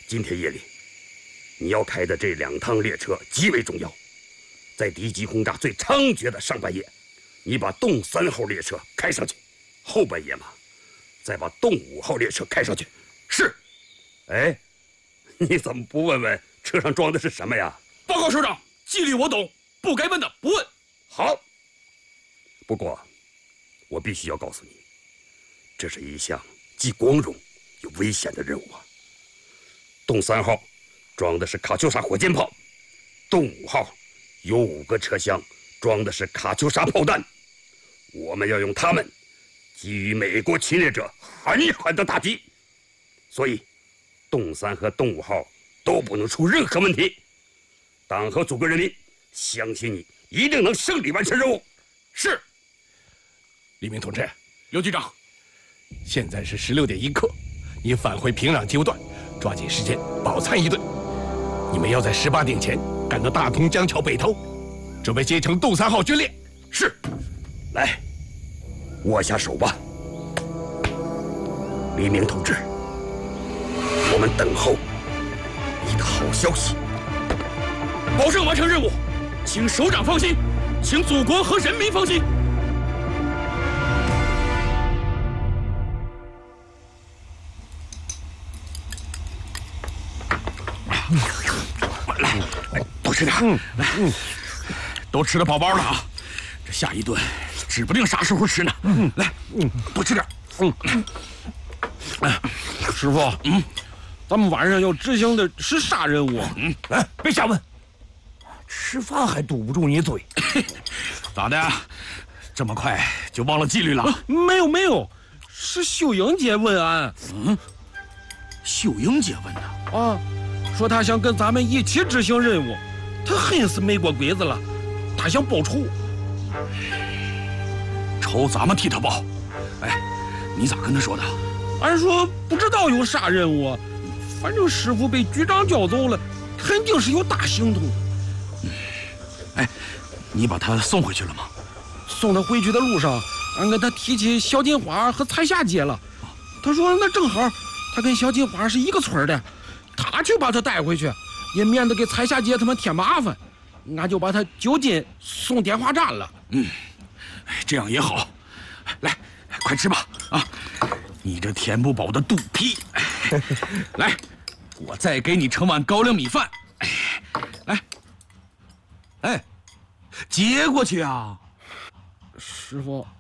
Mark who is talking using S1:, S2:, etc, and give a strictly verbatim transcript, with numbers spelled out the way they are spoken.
S1: 今天夜里，你要开的这两趟列车极为重要。在敌机轰炸最猖獗的上半夜，你把洞三号列车开上去；后半夜嘛，再把洞五号列车开上去。
S2: 是。
S1: 哎，你怎么不问问车上装的是什么呀？
S2: 报告首长，纪律我懂，不该问的不问。
S1: 好。不过，我必须要告诉你，这是一项既光荣又危险的任务啊。洞三号装的是卡秋莎火箭炮，洞五号有五个车厢，装的是卡秋莎炮弹。我们要用它们给予美国侵略者狠狠的打击，所以洞三和洞五号都不能出任何问题。党和祖国人民相信你一定能胜利完成任务。
S2: 是。
S3: 李明同志，
S2: 刘局长，
S3: 现在是十六点一刻，你返回平壤机务段，抓紧时间饱餐一顿。你们要在十八点前赶到大同江桥北头，准备接成洞三号军列。
S2: 是。
S1: 来，握下手吧，黎明同志，我们等候你的好消息。
S2: 保证完成任务，请首长放心，请祖国和人民放心。来，多吃点。嗯，来，嗯，都吃得饱饱了啊！这下一顿指不定啥时候吃呢。嗯，来，嗯，多吃点。嗯，
S4: 哎，师傅，嗯，咱们晚上要执行的是啥任务？
S3: 嗯，哎，别瞎问，吃饭还堵不住你嘴。
S2: 咋的？这么快就忘了纪律了？啊、
S4: 没有没有，是秀英姐问俺。
S2: 嗯，秀英姐问的
S4: 啊。说他想跟咱们一起执行任务，他恨死美国鬼子了，他想报仇。
S2: 仇咱们替他报。哎，你咋跟他说的？
S4: 俺说不知道有啥任务，反正师傅被局长叫走了，肯定是有大行动。
S2: 嗯，哎，你把他送回去了吗？
S4: 送他回去的路上，俺跟他提起小金花和彩霞姐了。他说那正好，他跟小金花是一个村的。他去把他带回去，也免得给彩霞姐他们添麻烦，俺就把他就近送电话站了。
S2: 嗯，这样也好。来，快吃吧！啊，你这填不饱的肚皮。来，我再给你盛碗高粱米饭。来，哎，接过去啊！
S4: 师傅。